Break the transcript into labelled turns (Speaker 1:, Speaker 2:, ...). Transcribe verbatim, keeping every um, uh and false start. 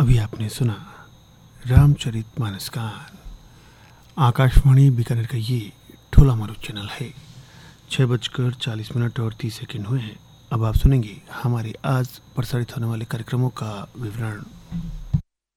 Speaker 1: अभी आपने सुना रामचरितमानस का। आकाशवाणी बीकानेर का ये ठोला मारू चैनल है। छः बजकर चालीस मिनट और तीस सेकंड हुए हैं। अब आप सुनेंगे हमारे आज प्रसारित होने वाले कार्यक्रमों का विवरण।